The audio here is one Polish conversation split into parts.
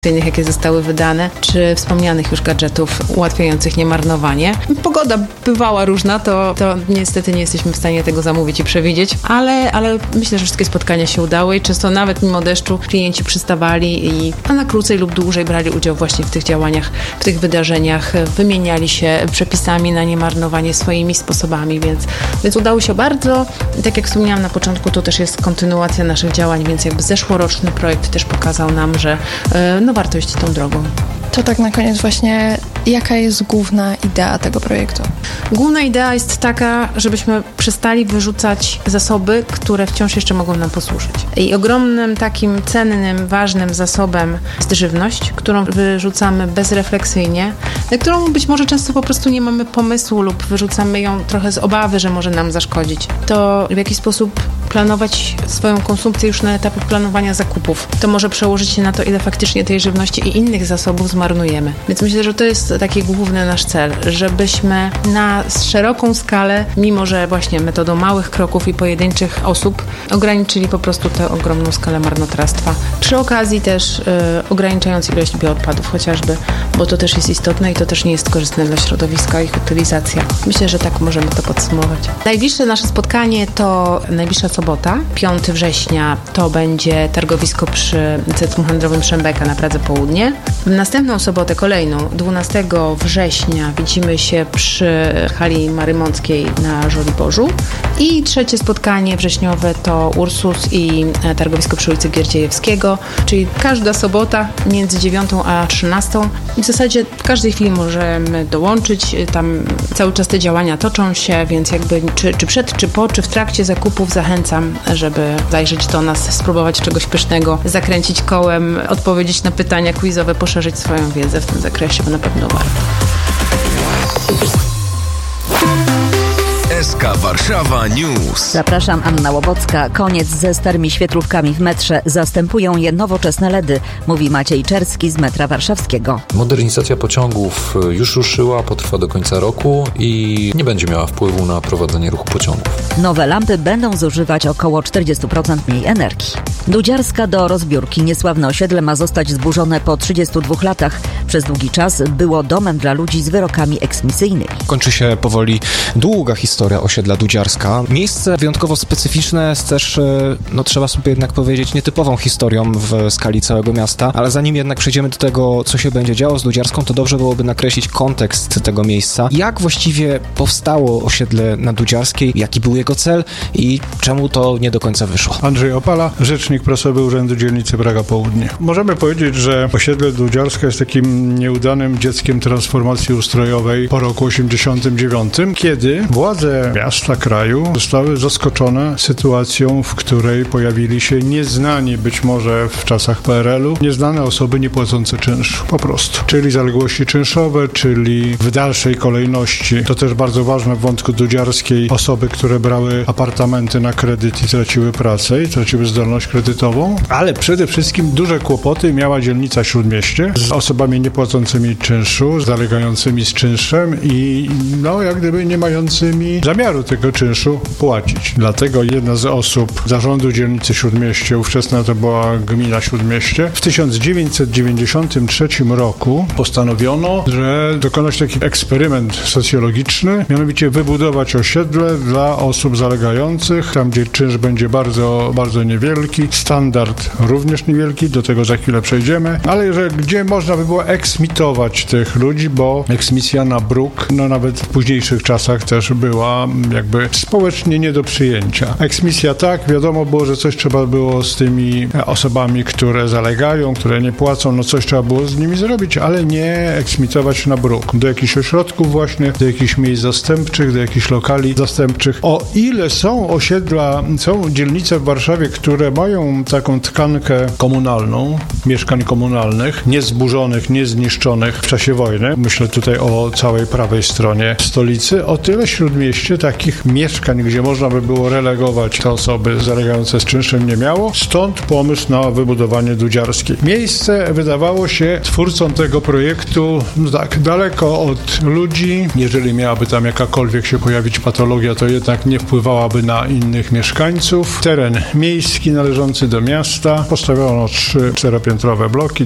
jakie zostały wydane, czy wspomnianych już gadżetów ułatwiających niemarnowanie. Pogoda bywała różna, to niestety nie jesteśmy w stanie tego zamówić i przewidzieć, ale myślę, że wszystkie spotkania się udały i często nawet mimo deszczu klienci przystawali a na krócej lub dłużej brali udział właśnie w tych działaniach, w tych wydarzeniach, wymieniali się przepisami na niemarnowanie swoimi sposobami, więc udało się bardzo. Tak jak wspomniałam na początku, to też jest kontynuacja naszych działań, więc jakby zeszłoroczny projekt też pokazał nam, że warto iść tą drogą. To tak na koniec właśnie, jaka jest główna idea tego projektu? Główna idea jest taka, żebyśmy przestali wyrzucać zasoby, które wciąż jeszcze mogą nam posłużyć. I ogromnym takim cennym, ważnym zasobem jest żywność, którą wyrzucamy bezrefleksyjnie, na którą być może często po prostu nie mamy pomysłu lub wyrzucamy ją trochę z obawy, że może nam zaszkodzić. To w jaki sposób planować swoją konsumpcję już na etapie planowania zakupów. To może przełożyć się na to, ile faktycznie tej żywności i innych zasobów zmarnujemy. Więc myślę, że to jest taki główny nasz cel, żebyśmy na szeroką skalę, mimo że właśnie metodą małych kroków i pojedynczych osób, ograniczyli po prostu tę ogromną skalę marnotrawstwa. Przy okazji też ograniczając ilość bioodpadów chociażby, bo to też jest istotne i to też nie jest korzystne dla środowiska ich utylizacja. Myślę, że tak możemy to podsumować. Najbliższe nasze spotkanie to najbliższa sobota, 5 września, to będzie targowisko przy Centrum Handlowym Szembeka na Pradze Południe. W następną sobotę, kolejną, 12 września widzimy się przy hali Marymąckiej na Żoliborzu. I trzecie spotkanie wrześniowe to Ursus i targowisko przy ulicy Gierdziejewskiego, czyli każda sobota między 9 a 13. I w zasadzie w każdej chwili możemy dołączyć. Tam cały czas te działania toczą się, więc jakby czy przed, czy po, czy w trakcie zakupów zachęcam, żeby zajrzeć do nas, spróbować czegoś pysznego, zakręcić kołem, odpowiedzieć na pytania quizowe, poszerzyć swoją wiedzę w tym zakresie, bo na pewno warto. SK Warszawa News. Zapraszam, Anna Łobocka. Koniec ze starymi świetlówkami w metrze. Zastępują je nowoczesne LEDy, mówi Maciej Czerski z metra warszawskiego. Modernizacja pociągów już ruszyła, potrwa do końca roku i nie będzie miała wpływu na prowadzenie ruchu pociągów. Nowe lampy będą zużywać około 40% mniej energii. Dudziarska do rozbiórki. Niesławne osiedle ma zostać zburzone po 32 latach. Przez długi czas było domem dla ludzi z wyrokami eksmisyjnymi. Kończy się powoli długa historia osiedla Dudziarska. Miejsce wyjątkowo specyficzne jest też, trzeba sobie jednak powiedzieć, nietypową historią w skali całego miasta, ale zanim jednak przejdziemy do tego, co się będzie działo z Dudziarską, to dobrze byłoby nakreślić kontekst tego miejsca. Jak właściwie powstało osiedle na Dudziarskiej, jaki był jego cel i czemu to nie do końca wyszło? Andrzej Opala, rzecznik prasowy Urzędu Dzielnicy Praga Południe. Możemy powiedzieć, że osiedle Dudziarska jest takim nieudanym dzieckiem transformacji ustrojowej po roku 89, kiedy władze miasta, kraju zostały zaskoczone sytuacją, w której pojawili się nieznani być może w czasach PRL-u, nieznane osoby niepłacące czynszu, po prostu. Czyli zaległości czynszowe, czyli w dalszej kolejności, to też bardzo ważne w wątku Dudziarskiej, osoby, które brały apartamenty na kredyt i traciły pracę i traciły zdolność kredytową, ale przede wszystkim duże kłopoty miała dzielnica Śródmieście z osobami niepłacącymi czynszu, zalegającymi z czynszem i jak gdyby nie mającymi zamiaru tego czynszu płacić. Dlatego jedna z osób zarządu dzielnicy Śródmieście, ówczesna to była gmina Śródmieście, w 1993 roku postanowiono, że dokonać taki eksperyment socjologiczny, mianowicie wybudować osiedle dla osób zalegających, tam gdzie czynsz będzie bardzo, bardzo niewielki, standard również niewielki, do tego za chwilę przejdziemy, ale że gdzie można by było eksmitować tych ludzi, bo eksmisja na bruk, nawet w późniejszych czasach też była jakby społecznie nie do przyjęcia. Eksmisja tak, wiadomo było, że coś trzeba było z tymi osobami, które zalegają, które nie płacą, coś trzeba było z nimi zrobić, ale nie eksmitować na bruk. Do jakichś ośrodków właśnie, do jakichś miejsc zastępczych, do jakichś lokali zastępczych. O ile są osiedla, są dzielnice w Warszawie, które mają taką tkankę komunalną, mieszkań komunalnych, niezburzonych, niezniszczonych w czasie wojny. Myślę tutaj o całej prawej stronie stolicy. O tyle śródmieście takich mieszkań, gdzie można by było relegować te osoby zalegające z czynszem, nie miało. Stąd pomysł na wybudowanie Dudziarskiej. Miejsce wydawało się twórcom tego projektu tak daleko od ludzi. Jeżeli miałaby tam jakakolwiek się pojawić patologia, to jednak nie wpływałaby na innych mieszkańców. Teren miejski należący do miasta. Postawiono 3 czteropiętrowe bloki,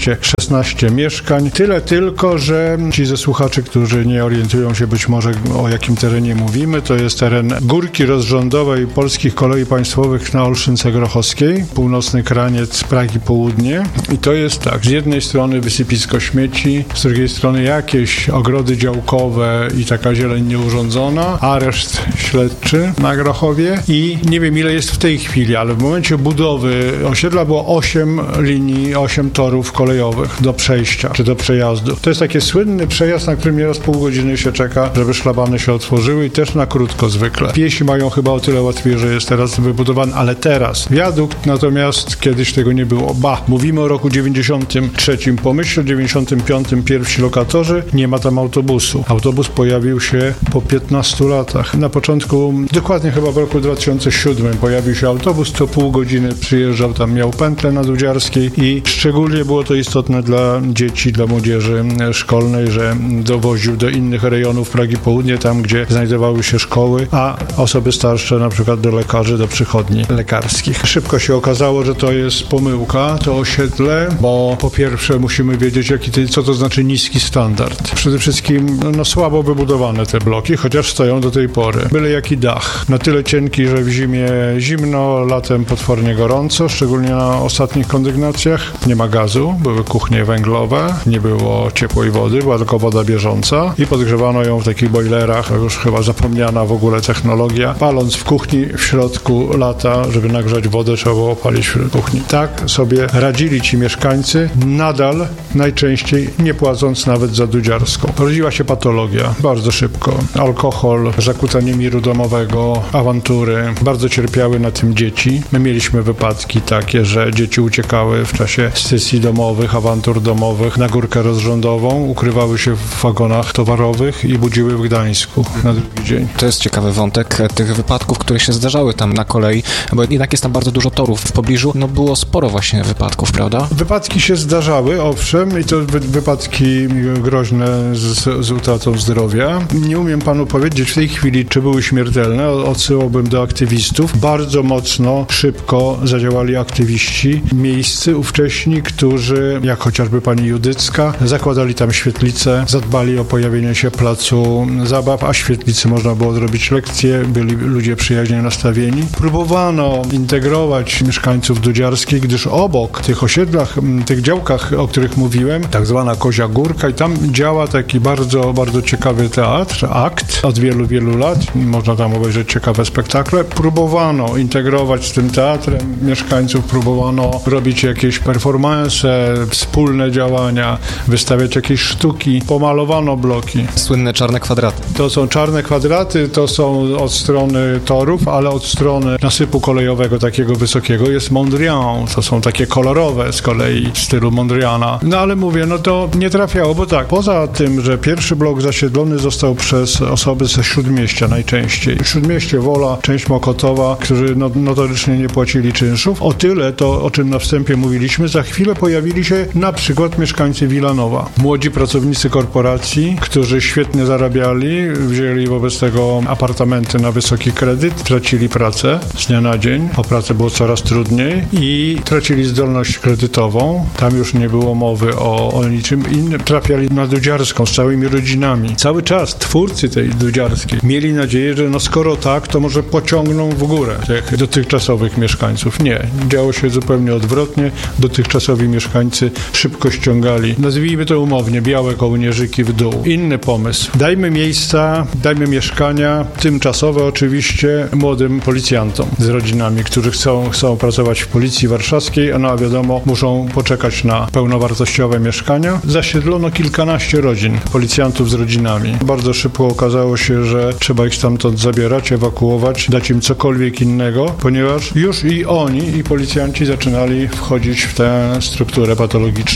216 mieszkań. Tyle tylko, że ci ze słuchaczy, którzy nie orientują się być może o jakim terenie mówimy, to jest teren górki rozrządowej Polskich Kolei Państwowych na Olszynce Grochowskiej, północny kraniec Pragi Południe. I to jest tak, z jednej strony wysypisko śmieci, z drugiej strony jakieś ogrody działkowe i taka zieleń nieurządzona, areszt śledczy na Grochowie i nie wiem ile jest w tej chwili, ale w momencie budowy osiedla było 8 linii, 8 torów kolejowych do przejścia, czy do przejazdu. To jest taki słynny przejazd, na którym nieraz pół godziny się czeka, żeby szlabany się otworzyły i też na krótko zwykle. Piesi mają chyba o tyle łatwiej, że jest teraz wybudowany, ale teraz. Wiadukt natomiast kiedyś tego nie było. Mówimy o roku 93. Po myśl 95. pierwsi lokatorzy, nie ma tam autobusu. Autobus pojawił się po 15 latach. Na początku, dokładnie chyba w roku 2007 pojawił się autobus, co pół godziny przyjeżdżał, tam miał pętlę na Dudziarskiej i szczególnie było to istotne dla dzieci, dla młodzieży szkolnej, że dowoził do innych rejonów Pragi Południe, tam gdzie znajdowały się szkoły, a osoby starsze na przykład do lekarzy, do przychodni lekarskich. Szybko się okazało, że to jest pomyłka, to osiedle, bo po pierwsze musimy wiedzieć, co to znaczy niski standard. Przede wszystkim słabo wybudowane te bloki, chociaż stoją do tej pory. Byle jaki dach. Na tyle cienki, że w zimie zimno, latem potwornie gorąco, szczególnie na ostatnich kondygnacjach. Nie ma gazu, były kuchnie węglowe, nie było ciepłej wody, była tylko woda bieżąca i podgrzewano ją w takich bojlerach, już chyba zapomniana w ogóle technologia. Paląc w kuchni w środku lata, żeby nagrzać wodę, trzeba było palić w kuchni. Tak sobie radzili ci mieszkańcy, nadal najczęściej nie płacąc nawet za Dudziarską. Rodziła się patologia bardzo szybko. Alkohol, zakłócanie miru domowego, awantury. Bardzo cierpiały na tym dzieci. My mieliśmy wypadki takie, że dzieci uciekały w czasie sesji domowych, awantur domowych na górkę rozrządową, ukrywały się w wagonach towarowych i budziły w Gdańsku na drugi dzień. To jest ciekawy wątek tych wypadków, które się zdarzały tam na kolei, bo jednak jest tam bardzo dużo torów w pobliżu. Było sporo właśnie wypadków, prawda? Wypadki się zdarzały, owszem, i to wypadki groźne z utratą zdrowia. Nie umiem panu powiedzieć w tej chwili, czy były śmiertelne. Odsyłałbym do aktywistów. Bardzo mocno, szybko zadziałali aktywiści miejscy ówcześni, którzy, jak chociażby pani Judycka, zakładali tam świetlice, zadbali o pojawienie się placu zabaw, a świetlicy można było zrobić lekcje, byli ludzie przyjaźnie nastawieni. Próbowano integrować mieszkańców Dudziarskiej, gdyż obok tych osiedlach, tych działkach, o których mówiłem, tak zwana Kozia Górka, i tam działa taki bardzo, bardzo ciekawy teatr, akt od wielu, wielu lat. Można tam obejrzeć ciekawe spektakle. Próbowano integrować z tym teatrem mieszkańców, próbowano robić jakieś performanse, wspólne działania, wystawiać jakieś sztuki. Pomalowano bloki. Słynne czarne kwadraty. To są czarne kwadraty, to są od strony torów, ale od strony nasypu kolejowego takiego wysokiego jest Mondrian. To są takie kolorowe z kolei w stylu Mondriana. No ale mówię, to nie trafiało, bo tak, poza tym, że pierwszy blok zasiedlony został przez osoby ze Śródmieścia najczęściej. Śródmieście, Wola, część Mokotowa, którzy notorycznie nie płacili czynszów. O tyle to, o czym na wstępie mówiliśmy, za chwilę pojawili się na przykład mieszkańcy Wilanowa. Młodzi pracownicy korporacji, którzy świetnie zarabiali, wzięli wobec tego apartamenty na wysoki kredyt, tracili pracę z dnia na dzień. O pracę było coraz trudniej i tracili zdolność kredytową. Tam już nie było mowy o niczym innym. Trafiali na Dudziarską z całymi rodzinami. Cały czas twórcy tej Dudziarskiej mieli nadzieję, że skoro tak, to może pociągną w górę tych dotychczasowych mieszkańców. Nie. Działo się zupełnie odwrotnie. Dotychczasowi mieszkańcy szybko ściągali, nazwijmy to umownie, białe kołnierzyki w dół. Inny pomysł. Dajmy miejsca, dajmy mieszkania, tymczasowe oczywiście, młodym policjantom z rodzinami, którzy chcą pracować w Policji Warszawskiej, a wiadomo, muszą poczekać na pełnowartościowe mieszkania. Zasiedlono kilkanaście rodzin, policjantów z rodzinami. Bardzo szybko okazało się, że trzeba ich stamtąd zabierać, ewakuować, dać im cokolwiek innego, ponieważ już i oni, i policjanci zaczynali wchodzić w tę strukturę patologiczną. Na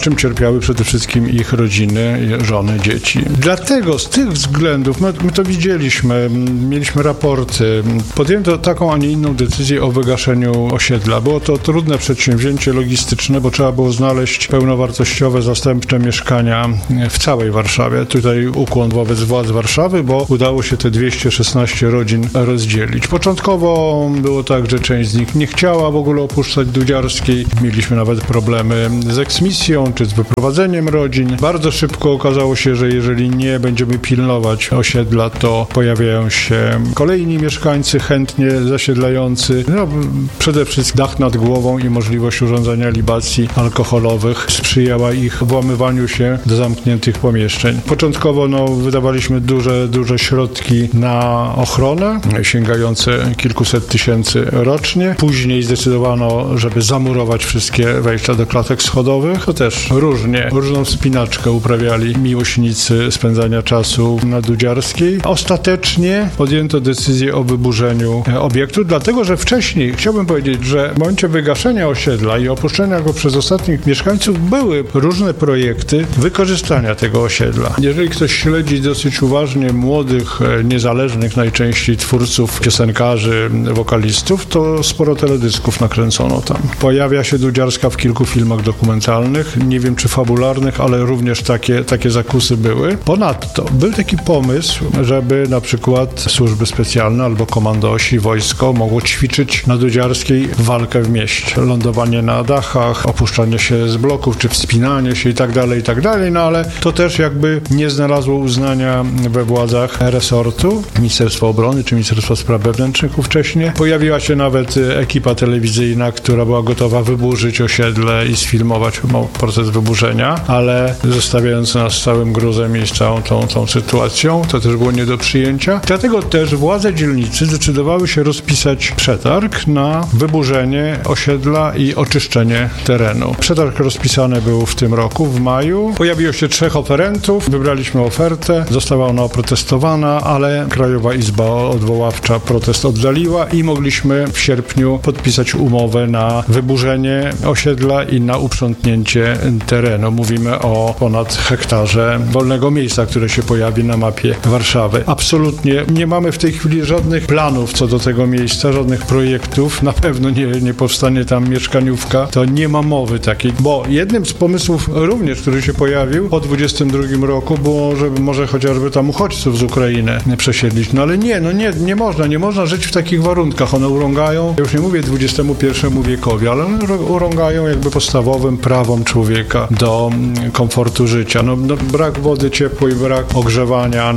na czym cierpiały przede wszystkim ich rodziny, żony, dzieci. Dlatego z tych względów, my to widzieliśmy, mieliśmy raporty, podjęto taką, a nie inną decyzję o wygaszeniu osiedla. Było to trudne przedsięwzięcie logistyczne, bo trzeba było znaleźć pełnowartościowe, zastępcze mieszkania w całej Warszawie. Tutaj ukłon wobec władz Warszawy, bo udało się te 216 rodzin rozdzielić. Początkowo było tak, że część z nich nie chciała w ogóle opuszczać Dudziarskiej. Mieliśmy nawet problemy z eksmisją, czy z wyprowadzeniem rodzin. Bardzo szybko okazało się, że jeżeli nie będziemy pilnować osiedla, to pojawiają się kolejni mieszkańcy chętnie zasiedlający. Przede wszystkim dach nad głową i możliwość urządzania libacji alkoholowych sprzyjała ich włamywaniu się do zamkniętych pomieszczeń. Początkowo wydawaliśmy duże środki na ochronę, sięgające kilkuset tysięcy rocznie. Później zdecydowano, żeby zamurować wszystkie wejścia do klatek schodowych. To też różną wspinaczkę uprawiali miłośnicy spędzania czasu na Dudziarskiej. Ostatecznie podjęto decyzję o wyburzeniu obiektu, dlatego że wcześniej, chciałbym powiedzieć, że w momencie wygaszenia osiedla i opuszczenia go przez ostatnich mieszkańców były różne projekty wykorzystania tego osiedla. Jeżeli ktoś śledzi dosyć uważnie młodych, niezależnych najczęściej twórców, piosenkarzy, wokalistów, to sporo teledysków nakręcono tam. Pojawia się Dudziarska w kilku filmach dokumentalnych, nie wiem czy fabularnych, ale również takie zakusy były. Ponadto był taki pomysł, żeby na przykład służby specjalne albo komandosi, wojsko mogło ćwiczyć na Dudziarskiej walkę w mieście. Lądowanie na dachach, opuszczanie się z bloków, czy wspinanie się i tak dalej, ale to też jakby nie znalazło uznania we władzach resortu, Ministerstwa Obrony czy Ministerstwa Spraw Wewnętrznych ówcześnie. Pojawiła się nawet ekipa telewizyjna, która była gotowa wyburzyć osiedle i sfilmować proces wyburzenia, ale zostawiając nas całym gruzem i z całą tą sytuacją, to też było nie do przyjęcia. Dlatego też władze dzielnicy zdecydowały się rozpisać przetarg na wyburzenie osiedla i oczyszczenie terenu. Przetarg rozpisany był w tym roku, w maju. Pojawiło się 3 oferentów, wybraliśmy ofertę, została ona oprotestowana, ale Krajowa Izba Odwoławcza protest oddaliła i mogliśmy w sierpniu podpisać umowę na wyburzenie osiedla i na uprzątnięcie terenu. Mówimy o ponad hektarze wolnego miejsca, które się pojawi na mapie Warszawy. Absolutnie nie mamy w tej chwili żadnych planów co do tego miejsca, żadnych projektów. Na pewno nie powstanie tam mieszkaniówka. To nie ma mowy takiej, bo jednym z pomysłów również, który się pojawił po 22 roku, było, żeby może chociażby tam uchodźców z Ukrainy przesiedlić. Ale nie można żyć w takich warunkach. One urągają, ja już nie mówię XXI wiekowi, ale one urągają jakby podstawowym prawom człowieka do komfortu życia. Brak wody ciepłej, brak ogrzewania,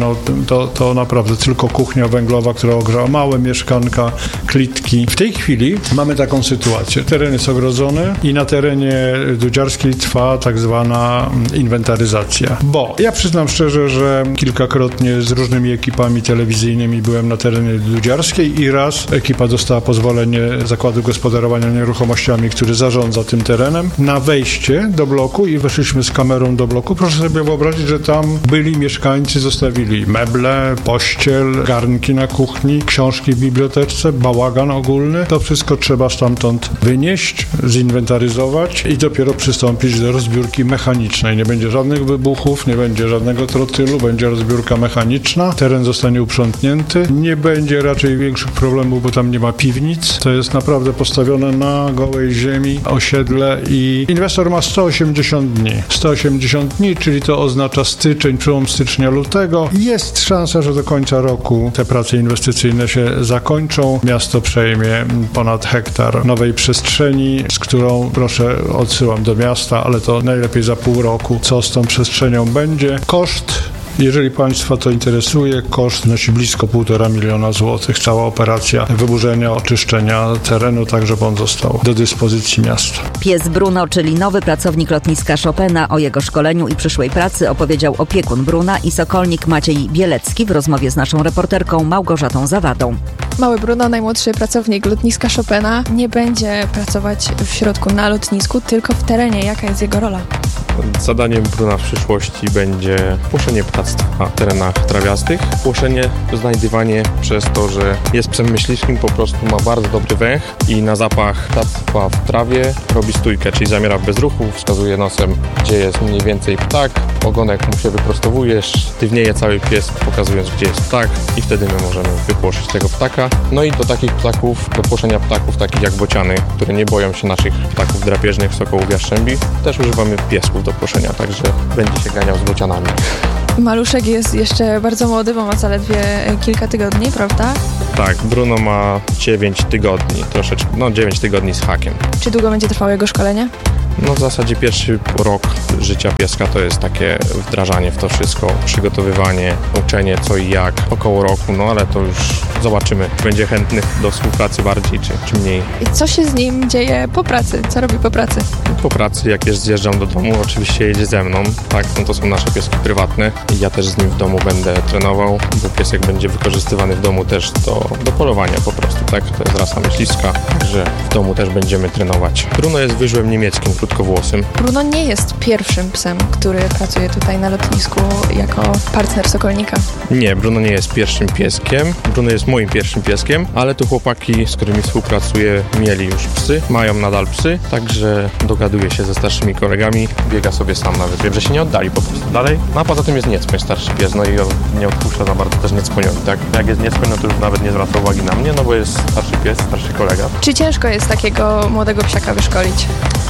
to naprawdę tylko kuchnia węglowa, która ogrzewa, małe mieszkanka, klitki. W tej chwili mamy taką sytuację. Teren jest ogrodzony i na terenie Dudziarskiej trwa tak zwana inwentaryzacja. Bo ja przyznam szczerze, że kilkakrotnie z różnymi ekipami telewizyjnymi byłem na terenie Dudziarskiej i raz ekipa dostała pozwolenie Zakładu Gospodarowania Nieruchomościami, który zarządza tym terenem, na wejście do bloku i weszliśmy z kamerą do bloku. Proszę sobie wyobrazić, że tam byli mieszkańcy, zostawili meble, pościel, garnki na kuchni, książki w bibliotece, bałagan ogólny. To wszystko trzeba stamtąd wynieść, zinwentaryzować i dopiero przystąpić do rozbiórki mechanicznej. Nie będzie żadnych wybuchów, nie będzie żadnego trotylu, będzie rozbiórka mechaniczna. Teren zostanie uprzątnięty. Nie będzie raczej większych problemów, bo tam nie ma piwnic. To jest naprawdę postawione na gołej ziemi osiedle i inwestor ma 180 dni. 180 dni, czyli to oznacza styczeń, przełom stycznia-lutego. Jest szansa, że do końca roku te prace inwestycyjne się zakończą. Miasto przejmie ponad hektar nowej przestrzeni, z którą, proszę, odsyłam do miasta, ale to najlepiej za pół roku, co z tą przestrzenią będzie. Koszt, jeżeli Państwa to interesuje, koszt nosi blisko 1,5 miliona złotych. Cała operacja wyburzenia, oczyszczenia terenu, tak żeby on został do dyspozycji miasta. Pies Bruno, czyli nowy pracownik lotniska Chopina, o jego szkoleniu i przyszłej pracy opowiedział opiekun Bruna i sokolnik Maciej Bielecki w rozmowie z naszą reporterką Małgorzatą Zawadą. Mały Bruno, najmłodszy pracownik lotniska Chopina, nie będzie pracować w środku na lotnisku, tylko w terenie. Jaka jest jego rola? Zadaniem Bruna w przyszłości będzie płoszenie ptactwa na terenach trawiastych. Płoszenie, znajdywanie przez to, że jest psem myśliwskim, po prostu ma bardzo dobry węch i na zapach ptactwa w trawie robi stójkę, czyli zamiera w bezruchu, wskazuje nosem, gdzie jest mniej więcej ptak, ogonek mu się wyprostowuje, sztywnieje cały pies, pokazując, gdzie jest ptak i wtedy my możemy wypłoszyć tego ptaka. No i do takich ptaków, do płoszenia ptaków takich jak bociany, które nie boją się naszych ptaków drapieżnych, sokołów, jaszczębi, też używamy piesków do płoszenia, także będzie się ganiał z bocianami. Maluszek jest jeszcze bardzo młody, bo ma zaledwie kilka tygodni, prawda? Tak, Bruno ma 9 tygodni, troszeczkę, 9 tygodni z hakiem. Czy długo będzie trwało jego szkolenie? No w zasadzie pierwszy rok życia pieska to jest takie wdrażanie w to wszystko, przygotowywanie, uczenie co i jak, około roku, ale to już zobaczymy. Będzie chętnych do współpracy bardziej czy mniej. I co się z nim dzieje po pracy? Co robi po pracy? Po pracy, jak zjeżdżam do domu, oczywiście jedzie ze mną, tak, to są nasze pieski prywatne i ja też z nim w domu będę trenował, bo piesek będzie wykorzystywany w domu też do polowania po prostu, tak, to jest rasa myśliwska, także w domu też będziemy trenować. Bruno jest wyżłem niemieckim, krótkowłosym. Bruno nie jest pierwszym psem, który pracuje tutaj na lotnisku jako partner Sokolnika. Nie, Bruno nie jest pierwszym pieskiem. Bruno jest moim pierwszym pieskiem, ale tu chłopaki, z którymi współpracuję, mieli już psy, mają nadal psy, także dogaduje się ze starszymi kolegami, biega sobie sam nawet. Wiem, że się nie oddali po prostu dalej. A poza tym jest niecpoń, starszy pies, i on nie odpuszcza za bardzo też niecponią. Tak, jak jest niecpoń, to już nawet nie zwraca uwagi na mnie, bo jest starszy pies, starszy kolega. Czy ciężko jest takiego młodego psiaka wyszkolić?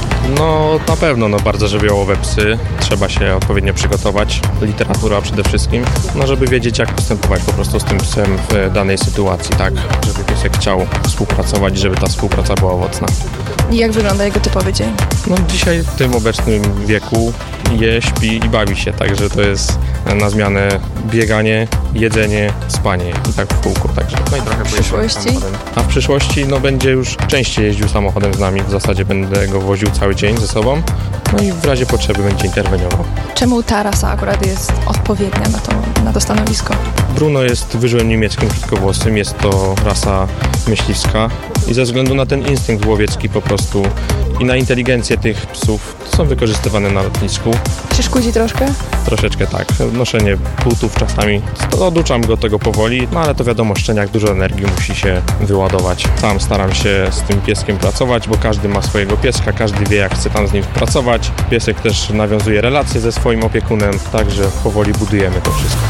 Na pewno, bardzo żywiołowe psy. Trzeba się odpowiednio przygotować. Literatura przede wszystkim, żeby wiedzieć, jak postępować po prostu z tym psem w danej sytuacji, tak? Żeby piesek chciał współpracować, żeby ta współpraca była owocna. I jak wygląda jego typowy dzień? Dzisiaj w tym obecnym wieku je, śpi i bawi się, także to jest na zmianę bieganie, jedzenie, spanie i tak w kółku, także i trochę w przyszłości? A w przyszłości będzie już częściej jeździł samochodem z nami, w zasadzie będę go woził cały dzień ze sobą, i w razie potrzeby będzie interweniował. Czemu ta rasa akurat jest odpowiednia na to stanowisko? Bruno jest wyżłem niemieckim krótkowłosym, jest to rasa myśliwska i ze względu na ten instynkt łowiecki po prostu i na inteligencję tych psów są wykorzystywane na lotnisku. Czy szkudzi troszkę? Troszeczkę tak. Noszenie butów czasami, oduczam go tego powoli, ale to wiadomo, szczeniak dużo energii musi się wyładować. Sam staram się z tym pieskiem pracować, bo każdy ma swojego pieska, każdy wie, jak chce tam z nim pracować. Piesek też nawiązuje relacje ze swoim opiekunem, także powoli budujemy to wszystko.